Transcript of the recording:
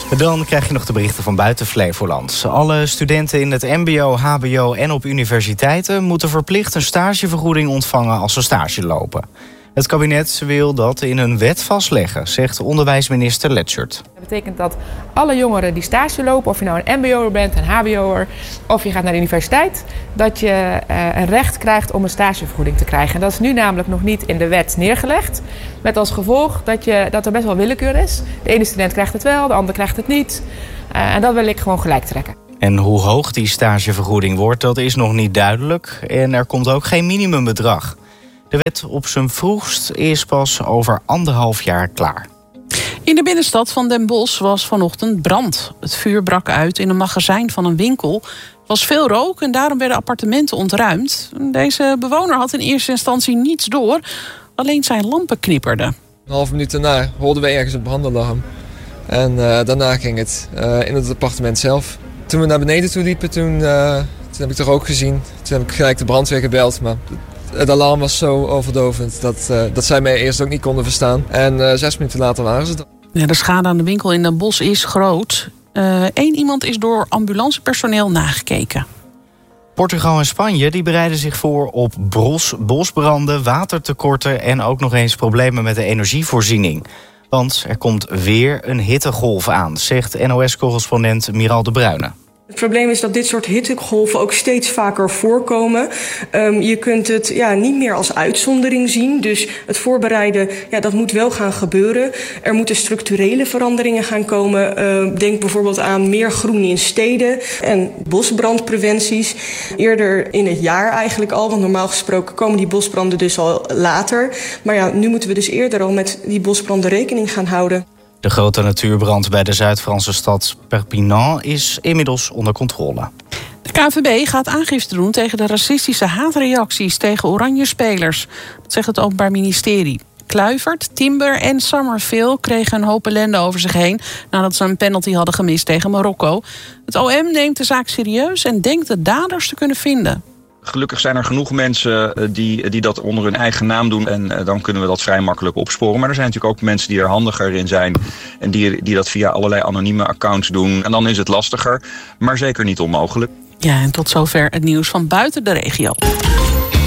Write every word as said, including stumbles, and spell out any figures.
Dan krijg je nog de berichten van buiten Flevoland. Alle studenten in het mbo, hbo en op universiteiten moeten verplicht een stagevergoeding ontvangen als ze stage lopen. Het kabinet wil dat in een wet vastleggen, zegt onderwijsminister Letschert. Dat betekent dat alle jongeren die stage lopen, of je nou een mbo'er bent, een hbo'er of je gaat naar de universiteit, dat je uh, een recht krijgt om een stagevergoeding te krijgen. En dat is nu namelijk nog niet in de wet neergelegd. Met als gevolg dat, je, dat er best wel willekeur is. De ene student krijgt het wel, de ander krijgt het niet. Uh, en dat wil ik gewoon gelijk trekken. En hoe hoog die stagevergoeding wordt, dat is nog niet duidelijk. En er komt ook geen minimumbedrag. De wet op zijn vroegst is pas over anderhalf jaar klaar. In de binnenstad van Den Bosch was vanochtend brand. Het vuur brak uit in een magazijn van een winkel. Er was veel rook en daarom werden appartementen ontruimd. Deze bewoner had in eerste instantie niets door. Alleen zijn lampen knipperden. Een half minuut daarna hoorden we ergens een brandalarm. En uh, daarna ging het uh, in het appartement zelf. Toen we naar beneden toe liepen, toen, uh, toen heb ik de rook gezien. Toen heb ik gelijk de brandweer gebeld, maar het alarm was zo overdovend dat, uh, dat zij mij eerst ook niet konden verstaan. En uh, zes minuten later waren ze er. Ja, de schade aan de winkel in Den Bosch is groot. Eén uh, iemand is door ambulancepersoneel nagekeken. Portugal en Spanje die bereiden zich voor op bos, bosbranden, watertekorten en ook nog eens problemen met de energievoorziening. Want er komt weer een hittegolf aan, zegt N O S-correspondent Miral de Bruyne. Het probleem is dat dit soort hittegolven ook steeds vaker voorkomen. Um, je kunt het ja, niet meer als uitzondering zien. Dus het voorbereiden, ja, dat moet wel gaan gebeuren. Er moeten structurele veranderingen gaan komen. Uh, denk bijvoorbeeld aan meer groen in steden en bosbrandpreventies. Eerder in het jaar eigenlijk al, want normaal gesproken komen die bosbranden dus al later. Maar ja, nu moeten we dus eerder al met die bosbranden rekening gaan houden. De grote natuurbrand bij de Zuid-Franse stad Perpignan is inmiddels onder controle. De K N V B gaat aangifte doen tegen de racistische haatreacties tegen Oranje-spelers. Dat zegt het Openbaar Ministerie. Kluivert, Timber en Summerville kregen een hoop ellende over zich heen nadat ze een penalty hadden gemist tegen Marokko. Het O M neemt de zaak serieus en denkt de daders te kunnen vinden. Gelukkig zijn er genoeg mensen die, die dat onder hun eigen naam doen. En uh, dan kunnen we dat vrij makkelijk opsporen. Maar er zijn natuurlijk ook mensen die er handiger in zijn. En die, die dat via allerlei anonieme accounts doen. En dan is het lastiger, maar zeker niet onmogelijk. Ja, en tot zover het nieuws van buiten de regio.